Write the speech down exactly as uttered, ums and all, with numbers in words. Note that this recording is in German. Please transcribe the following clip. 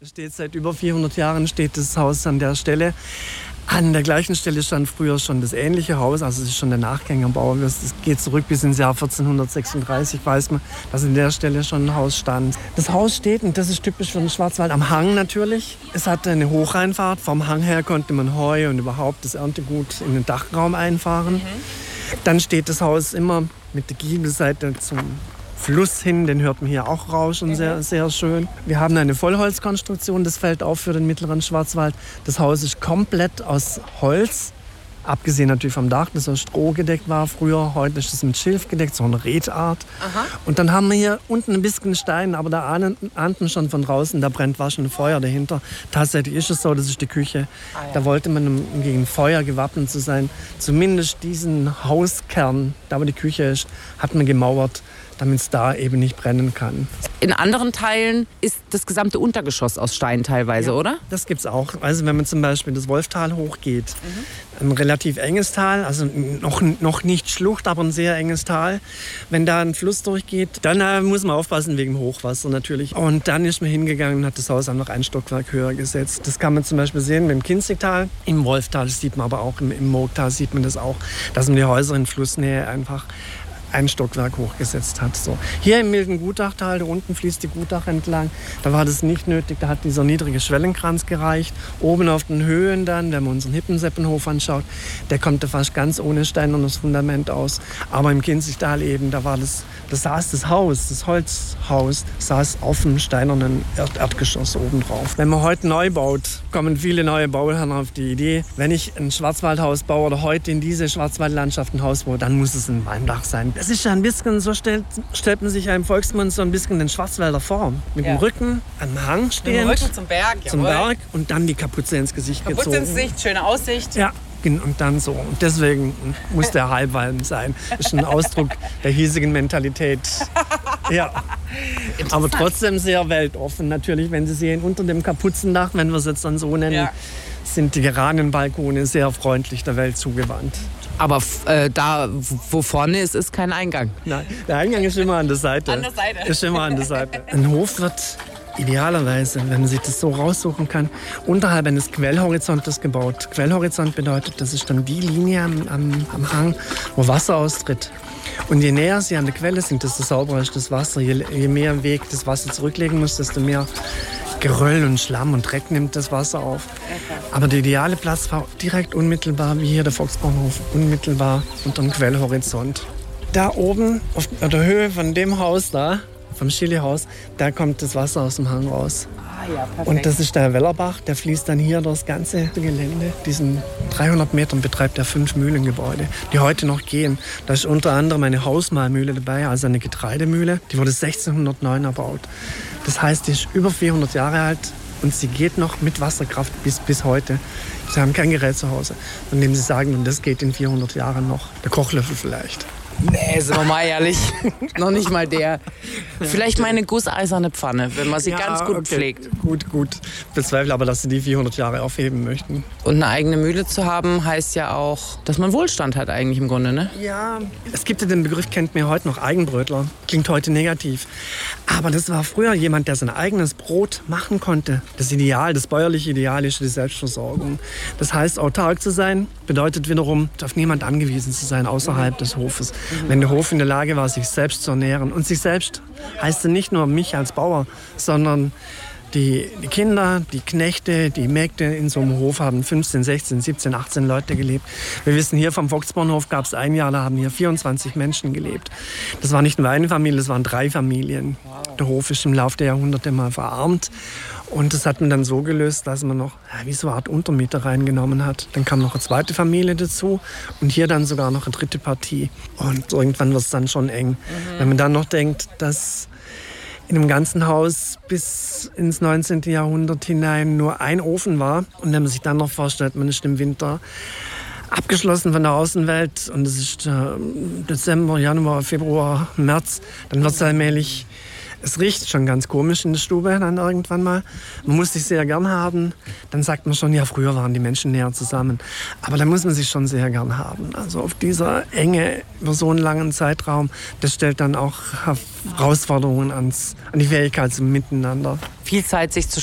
Es steht seit über vierhundert Jahren steht das Haus an der Stelle. An der gleichen Stelle stand früher schon das ähnliche Haus, also es ist schon der Nachgängerbau. Es geht zurück bis ins Jahr vierzehnhundertsechsunddreißig, weiß man, dass an der Stelle schon ein Haus stand. Das Haus steht, und das ist typisch für den Schwarzwald, am Hang natürlich. Es hatte eine Hochreinfahrt. Vom Hang her konnte man Heu und überhaupt das Erntegut in den Dachraum einfahren. Mhm. Dann steht das Haus immer mit der Giebelseite zum Fluss hin, den hört man hier auch rauschen, mhm. sehr, sehr schön. Wir haben eine Vollholzkonstruktion, das fällt auf für den mittleren Schwarzwald. Das Haus ist komplett aus Holz, abgesehen natürlich vom Dach, das aus Stroh gedeckt war früher. Heute ist es mit Schilf gedeckt, so eine Redart. Aha. Und dann haben wir hier unten ein bisschen Stein, aber da ahnen, ahnten schon von draußen, da brennt waschen Feuer dahinter. Tatsächlich ist es so, das ist die Küche. Ah, ja. Da wollte man, um gegen Feuer gewappnet zu sein, zumindest diesen Hauskern, da wo die Küche ist, hat man gemauert, damit es da eben nicht brennen kann. In anderen Teilen ist das gesamte Untergeschoss aus Stein teilweise, ja, oder? Das gibt's auch. Also wenn man zum Beispiel das Wolftal hochgeht, mhm. ein relativ enges Tal, also noch, noch nicht Schlucht, aber ein sehr enges Tal. Wenn da ein Fluss durchgeht, dann äh, muss man aufpassen wegen Hochwasser natürlich. Und dann ist man hingegangen und hat das Haus einfach ein Stockwerk höher gesetzt. Das kann man zum Beispiel sehen im Kinzigtal. Im Wolftal sieht man aber auch, im, im Moogtal sieht man das auch, dass man die Häuser in Flussnähe einfach ein Stockwerk hochgesetzt hat. So. Hier im milden Gutachtal, da unten fließt die Gutach entlang, da war das nicht nötig, da hat dieser niedrige Schwellenkranz gereicht. Oben auf den Höhen dann, wenn man unseren Hippenseppenhof anschaut, der kommt da fast ganz ohne steinernes Fundament aus. Aber im Kinzigtal eben, da war das, da saß das Haus, das Holzhaus, saß auf dem steinernen Erd- Erdgeschoss oben drauf. Wenn man heute neu baut, kommen viele neue Bauherren auf die Idee, wenn ich ein Schwarzwaldhaus baue oder heute in diese Schwarzwaldlandschaft ein Haus baue, dann muss es ein Walmdach sein. Es ist ja ein bisschen, so stellt, stellt man sich ja im Volksmund so ein bisschen den Schwarzwälder vor. Mit ja. dem Rücken am Hang stehend. Mit dem Rücken zum Berg, Zum jawohl. Berg und dann die Kapuze ins Gesicht Kapuze gezogen. Kapuze ins Gesicht, schöne Aussicht. Ja, und dann so. Und deswegen muss der Halbwalm sein. Das ist ein Ausdruck der hiesigen Mentalität. Ja. Aber trotzdem sehr weltoffen. Natürlich, wenn Sie sehen, unter dem Kapuzendach, wenn wir es jetzt dann so nennen, ja. sind die Geranienbalkone sehr freundlich der Welt zugewandt. Aber äh, da, wo vorne ist, ist kein Eingang. Nein, der Eingang ist immer an der Seite. An der Seite. Ist immer an der Seite. Ein Hof wird idealerweise, wenn man sich das so raussuchen kann, unterhalb eines Quellhorizontes gebaut. Quellhorizont bedeutet, das ist dann die Linie am, am, am Hang, wo Wasser austritt. Und je näher Sie an der Quelle sind, desto sauberer ist das Wasser. Je, je mehr Weg das Wasser zurücklegen muss, desto mehr Geröll und Schlamm und Dreck nimmt das Wasser auf. Aber der ideale Platz war direkt unmittelbar, wie hier der Volksbauernhof, unmittelbar unter dem Quellhorizont. Da oben auf der Höhe von dem Haus da, vom Schillehaus, da kommt das Wasser aus dem Hang raus. Ah ja, perfekt. Und das ist der Wellerbach, der fließt dann hier durchs ganze Gelände. Diesen dreihundert Metern betreibt er fünf Mühlengebäude, die heute noch gehen. Da ist unter anderem eine Hausmahlmühle dabei, also eine Getreidemühle. Die wurde sechzehnhundertneun erbaut. Das heißt, die ist über vierhundert Jahre alt und sie geht noch mit Wasserkraft bis, bis heute. Sie haben kein Gerät zu Hause, von dem sie sagen, und das geht in vierhundert Jahren noch. Der Kochlöffel vielleicht. Nee, sind wir mal ehrlich. Noch nicht mal der. Vielleicht mal eine gusseiserne Pfanne, wenn man sie ja, ganz gut okay. pflegt. Gut, gut. Bezweifle aber, dass sie die vierhundert Jahre aufheben möchten. Und eine eigene Mühle zu haben, heißt ja auch, dass man Wohlstand hat eigentlich im Grunde, ne? Ja, es gibt ja den Begriff, kennt mir heute noch, Eigenbrötler. Klingt heute negativ. Aber das war früher jemand, der sein eigenes Brot machen konnte. Das Ideal, das bäuerliche Ideal ist die Selbstversorgung. Das heißt, autark zu sein, bedeutet wiederum, auf niemand angewiesen zu sein, außerhalb des Hofes. Wenn der Hof in der Lage war, sich selbst zu ernähren. Und sich selbst heißt nicht nur mich als Bauer, sondern die, die Kinder, die Knechte, die Mägde in so einem Hof haben fünfzehn, sechzehn, siebzehn, achtzehn Leute gelebt. Wir wissen, hier vom Volksbauernhof gab es ein Jahr, da haben hier vierundzwanzig Menschen gelebt. Das war nicht nur eine Familie, das waren drei Familien. Der Hof ist im Laufe der Jahrhunderte mal verarmt. Und das hat man dann so gelöst, dass man noch ja, wie so eine Art Untermieter reingenommen hat. Dann kam noch eine zweite Familie dazu und hier dann sogar noch eine dritte Partie. Und irgendwann wird es dann schon eng. Mhm. Wenn man dann noch denkt, dass in dem ganzen Haus bis ins neunzehnten Jahrhundert hinein nur ein Ofen war. Und wenn man sich dann noch vorstellt, man ist im Winter abgeschlossen von der Außenwelt und es ist äh, Dezember, Januar, Februar, März, dann wird es allmählich. Es riecht schon ganz komisch in der Stube dann irgendwann mal. Man muss sich sehr gern haben. Dann sagt man schon, ja, früher waren die Menschen näher zusammen. Aber da muss man sich schon sehr gern haben. Also auf dieser Enge über so einen langen Zeitraum, das stellt dann auch Herausforderungen ans, an die Fähigkeit zum Miteinander. Viel Zeit, sich zu